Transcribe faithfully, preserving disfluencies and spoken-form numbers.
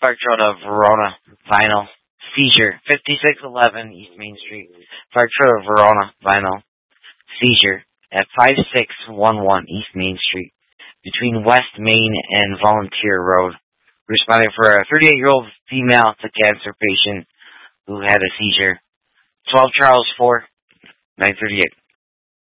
Factrona Verona Vinyl Seizure, fifty-six eleven East Main Street. Factrona Verona Vinyl Seizure at five six one one East Main Street, between West Main and Volunteer Road. Responding for a thirty-eight-year-old female to cancer patient who had a seizure. twelve Charles four, nine thirty-eight.